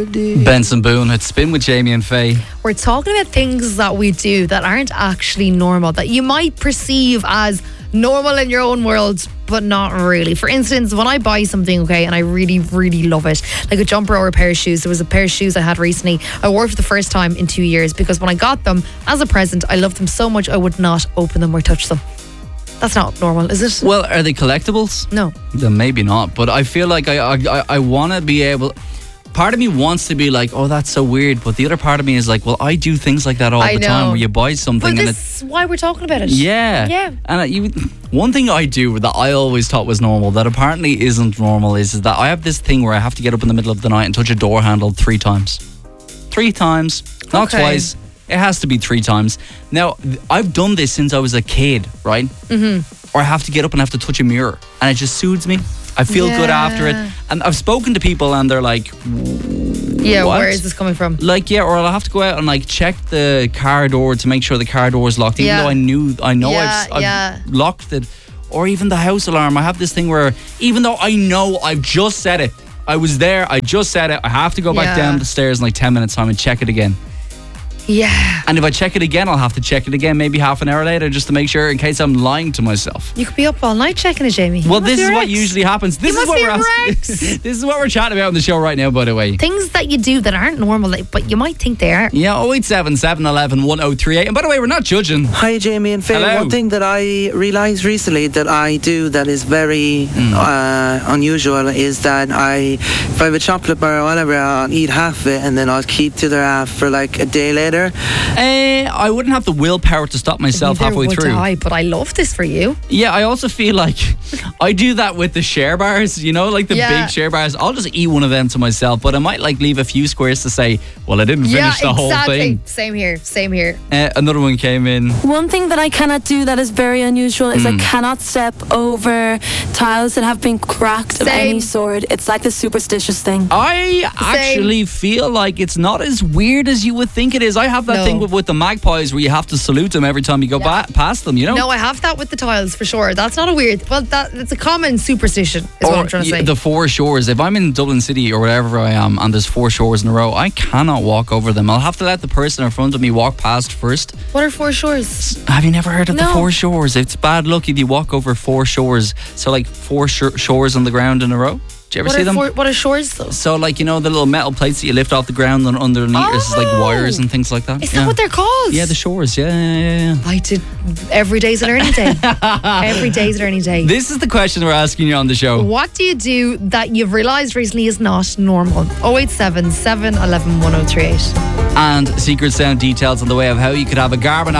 Benson Boone, it's Spin with Jamie and Faye. We're talking about things that we do that aren't actually normal, that you might perceive as normal in your own world, but not really. For instance, when I buy something, okay, and I really, really love it, like a jumper or a pair of shoes. There was a pair of shoes I had recently. I wore for the first time in 2 years because when I got them as a present, I loved them so much I would not open them or touch them. That's not normal, is it? Well, are they collectibles? No. Then maybe not. But I feel like I want to be able... Part of me wants to be like, oh, that's so weird. But the other part of me is like, well, I do things like that all the time where you buy something but and this is why we're talking about it. Yeah. And one thing I do that I always thought was normal that apparently isn't normal is that I have this thing where I have to get up in the middle of the night and touch a door handle 3 times. 3 times, not twice. It has to be 3 times. Now, I've done this since I was a kid, right? Mm-hmm. Or I have to get up and have to touch a mirror. And it just soothes me. I feel good after it. And I've spoken to people and they're like, yeah, what? Where is this coming from? Like, yeah, or I'll have to go out and like check the car door to make sure the car door is locked, even though I know I've locked it. Or even the house alarm. I have this thing where even though I know I've just set it, I was there, I just set it, I have to go back down the stairs in like 10 minutes time and check it again. Yeah. And if I check it again, I'll have to check it again maybe half an hour later just to make sure in case I'm lying to myself. You could be up all night checking it, Jamie. Well, this is what usually happens. This is what this is what we're chatting about on the show right now, by the way. Things that you do that aren't normal, but you might think they are. Yeah, 087 711 1038. And by the way, we're not judging. Hi, Jamie and Faye. Hello. One thing that I realised recently that I do that is very unusual is that if I have a chocolate bar or whatever, I'll eat half of it and then I'll keep the other half for like a day later. I wouldn't have the willpower to stop myself halfway through. But I love this for you. Yeah, I also feel like I do that with the share bars, you know, like the big share bars. I'll just eat one of them to myself, but I might like leave a few squares to say, well, I didn't finish the whole thing. Same here. Another one came in. One thing that I cannot do that is very unusual is I cannot step over tiles that have been cracked of any sort. It's like the superstitious thing. I actually feel like it's not as weird as you would think it is. I have that thing with the magpies where you have to salute them every time you go past them, you know? No, I have that with the tiles for sure. That's not a weird... Well, it's a common superstition is what I'm trying to say. The 4 shores. If I'm in Dublin City or wherever I am and there's 4 shores in a row, I cannot walk over them. I'll have to let the person in front of me walk past first. What are 4 shores? Have you never heard of the 4 shores? It's bad luck if you walk over 4 shores. So like 4 shores on the ground in a row. Do you ever see them? What are shores though? So like, you know, the little metal plates that you lift off the ground and underneath is like wires and things like that. Is that what they're called? Yeah, the shores. Yeah. I did. Every day's a learning day. Every day's a learning day. This is the question we're asking you on the show. What do you do that you've realised recently is not normal? 087 711 1038. And secret sound details on the way of how you could have a Garmin